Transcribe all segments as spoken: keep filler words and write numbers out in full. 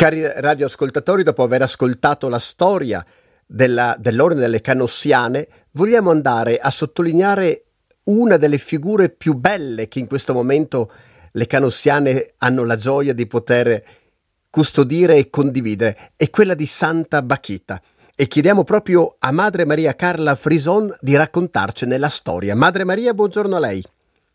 Cari radioascoltatori, dopo aver ascoltato la storia della, dell'Ordine delle Canossiane, vogliamo andare a sottolineare una delle figure più belle che in questo momento le Canossiane hanno la gioia di poter custodire e condividere, è quella di Santa Bachita. E chiediamo proprio a Madre Maria Carla Frison di raccontarcene la storia. Madre Maria, buongiorno a lei.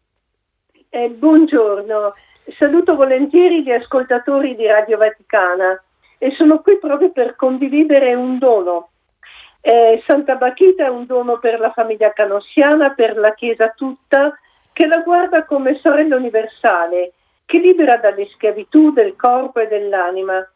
Eh, buongiorno. Saluto volentieri gli ascoltatori di Radio Vaticana e sono qui proprio per condividere un dono. Eh, Santa Bachita è un dono per la famiglia canossiana, per la Chiesa tutta, che la guarda come sorella universale, che libera dalle schiavitù del corpo e dell'anima.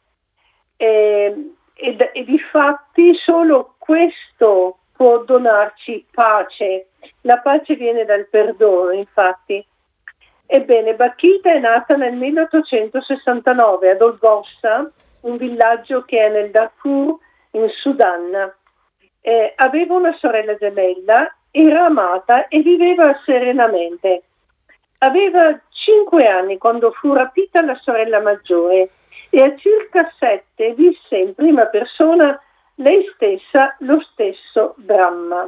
Eh, e, e difatti solo questo può donarci pace. La pace viene dal perdono, infatti. Ebbene, Bachita è nata nel milleottocentosessantanove ad Olgossa, un villaggio che è nel Darfur, in Sudan. Eh, aveva una sorella gemella, era amata e viveva serenamente. Aveva cinque anni quando fu rapita la sorella maggiore e a circa sette visse in prima persona lei stessa lo stesso dramma.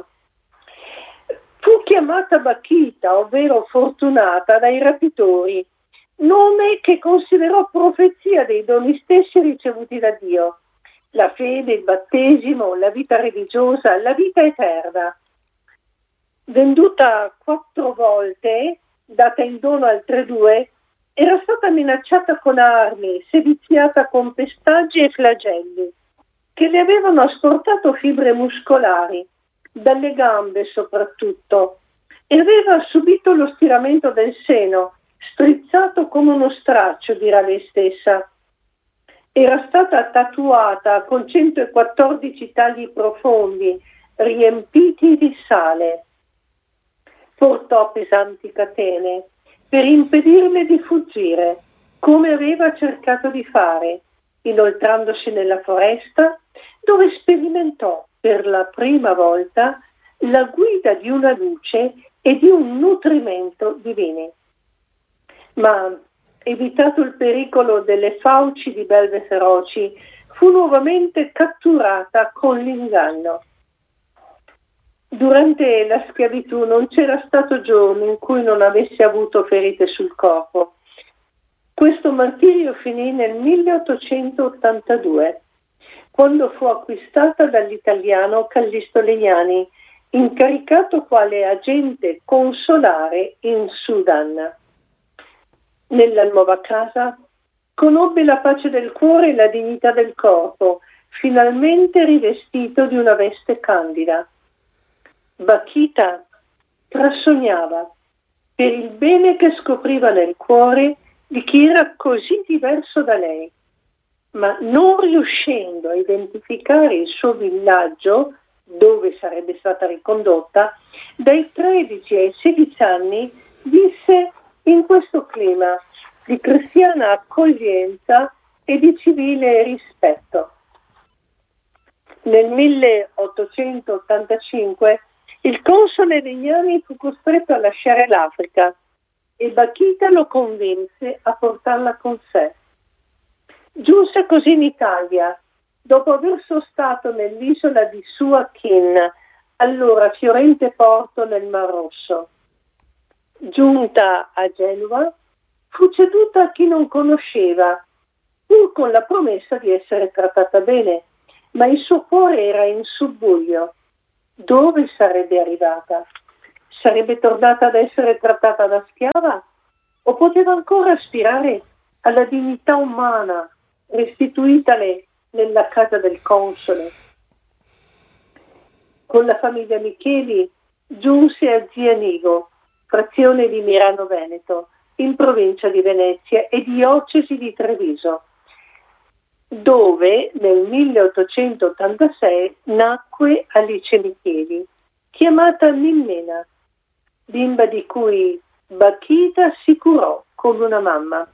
Fu chiamata Bachita, ovvero fortunata, dai rapitori, nome che considerò profezia dei doni stessi ricevuti da Dio: la fede, il battesimo, la vita religiosa, la vita eterna. Venduta quattro volte, data in dono altre due, era stata minacciata con armi, seviziata con pestaggi e flagelli, che le avevano asportato fibre muscolari, dalle gambe soprattutto, e aveva subito lo stiramento del seno, strizzato come uno straccio, dirà lei stessa. Era stata tatuata con centoquattordici tagli profondi, riempiti di sale. Portò pesanti catene per impedirle di fuggire, come aveva cercato di fare, inoltrandosi nella foresta, dove sperimentò per la prima volta la guida di una luce e di un nutrimento divini. Ma, evitato il pericolo delle fauci di belve feroci, fu nuovamente catturata con l'inganno. Durante la schiavitù non c'era stato giorno in cui non avesse avuto ferite sul corpo. Questo martirio finì nel milleottocentottantadue, quando fu acquistata dall'italiano Callisto Legnani, incaricato quale agente consolare in Sudan. Nella nuova casa conobbe la pace del cuore e la dignità del corpo, finalmente rivestito di una veste candida. Bachita trasognava per il bene che scopriva nel cuore di chi era così diverso da lei, ma non riuscendo a identificare il suo villaggio, dove sarebbe stata ricondotta, dai tredici ai sedici anni visse in questo clima di cristiana accoglienza e di civile rispetto. Nel milleottocentottantacinque il console Legnani fu costretto a lasciare l'Africa e Bachita lo convinse a portarla con sé. Giunse così in Italia, dopo aver sostato nell'isola di Suakin, allora fiorente porto nel Mar Rosso. Giunta a Genova, fu ceduta a chi non conosceva, pur con la promessa di essere trattata bene, ma il suo cuore era in subbuglio. Dove sarebbe arrivata? Sarebbe tornata ad essere trattata da schiava? O poteva ancora aspirare alla dignità umana restituitale nella casa del console? Con la famiglia Micheli giunse a Zianigo, frazione di Mirano Veneto, in provincia di Venezia e diocesi di Treviso, dove nel milleottocentottantasei nacque Alice Micheli, chiamata Ninnena, bimba di cui Bachita si curò come una mamma.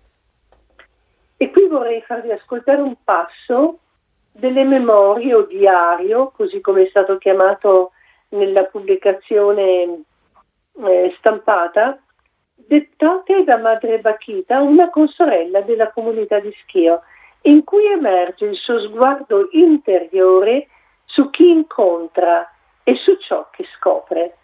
E qui vorrei farvi ascoltare un passo delle memorie o diario, così come è stato chiamato nella pubblicazione eh, stampata, dettate da Madre Bachita, una consorella della comunità di Schio. in cui emerge il suo sguardo interiore su chi incontra e su ciò che scopre.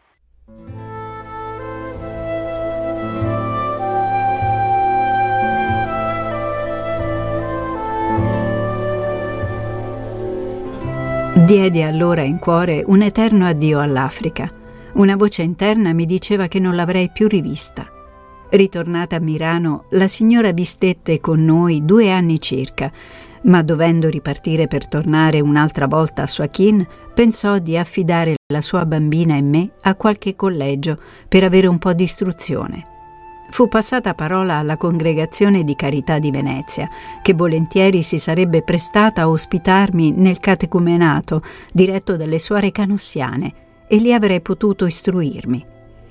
Diedi allora in cuore un eterno addio all'Africa. Una voce interna mi diceva che non l'avrei più rivista. Ritornata a Milano, la signora vi stette con noi due anni circa, ma dovendo ripartire per tornare un'altra volta a Suakin, pensò di affidare la sua bambina e me a qualche collegio per avere un po' di istruzione. Fu passata parola alla Congregazione di Carità di Venezia, che volentieri si sarebbe prestata a ospitarmi nel catecumenato diretto dalle suore canossiane, e lì avrei potuto istruirmi.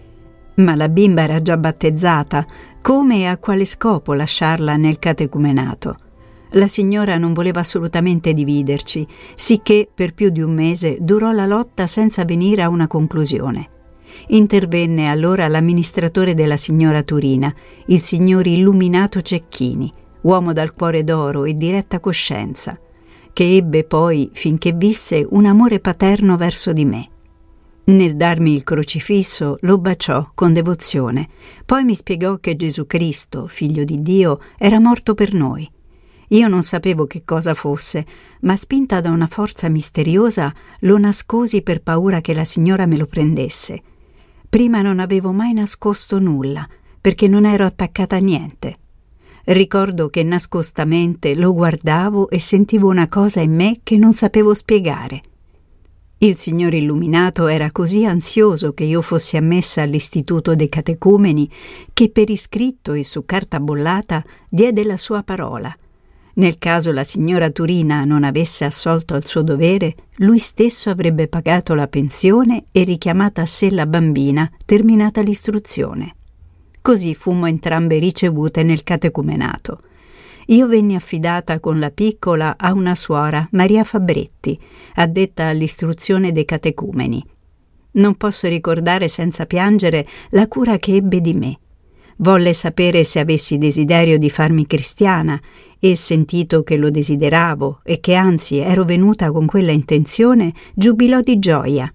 Ma la bimba era già battezzata, come e a quale scopo lasciarla nel catecumenato? La signora non voleva assolutamente dividerci, sicché per più di un mese durò la lotta senza venire a una conclusione. Intervenne allora l'amministratore della signora Turina, il signor Illuminato Cecchini, uomo dal cuore d'oro e diretta coscienza, che ebbe poi, finché visse, un amore paterno verso di me. Nel darmi il crocifisso lo baciò con devozione, poi mi spiegò che Gesù Cristo, figlio di Dio, era morto per noi. Io non sapevo che cosa fosse, ma spinta da una forza misteriosa lo nascosi per paura che la signora me lo prendesse. Prima non avevo mai nascosto nulla, perché non ero attaccata a niente. Ricordo che nascostamente lo guardavo e sentivo una cosa in me che non sapevo spiegare. Il signor Illuminato era così ansioso che io fossi ammessa all'istituto dei catecumeni che per iscritto e su carta bollata diede la sua parola. Nel caso la signora Turina non avesse assolto al suo dovere, lui stesso avrebbe pagato la pensione e richiamata a sé la bambina, terminata l'istruzione. Così fummo entrambe ricevute nel catecumenato. Io venni affidata con la piccola a una suora, Maria Fabretti, addetta all'istruzione dei catecumeni. Non posso ricordare senza piangere la cura che ebbe di me. Volle sapere se avessi desiderio di farmi cristiana e, sentito che lo desideravo e che anzi ero venuta con quella intenzione, giubilò di gioia.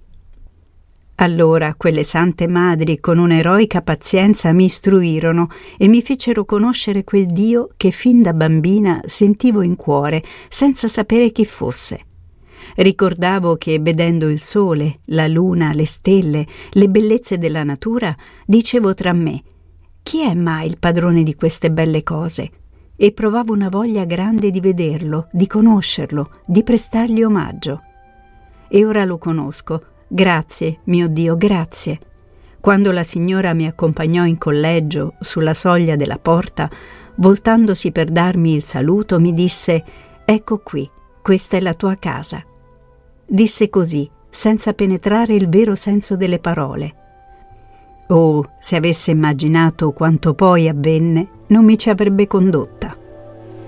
Allora quelle sante madri con un'eroica pazienza mi istruirono e mi fecero conoscere quel Dio che fin da bambina sentivo in cuore senza sapere chi fosse. Ricordavo che vedendo il sole, la luna, le stelle, le bellezze della natura, dicevo tra me: chi è mai il padrone di queste belle cose? E provavo una voglia grande di vederlo, di conoscerlo, di prestargli omaggio. E ora lo conosco. Grazie, mio Dio, grazie. Quando la signora mi accompagnò in collegio, sulla soglia della porta, voltandosi per darmi il saluto, mi disse: «Ecco qui, questa è la tua casa». Disse così, senza penetrare il vero senso delle parole. Oh, se avesse immaginato quanto poi avvenne, non mi ci avrebbe condotta.